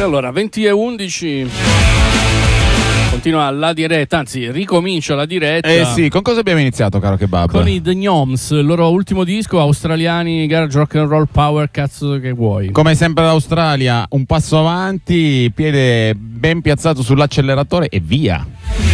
Allora, 20:11. Continua la diretta, anzi ricomincia la diretta. Sì, con cosa abbiamo iniziato, caro Kebab? Con i The Gnomes, il loro ultimo disco, australiani, garage rock and roll power, cazzo che vuoi. Come sempre l'Australia, un passo avanti, piede ben piazzato sull'acceleratore e via.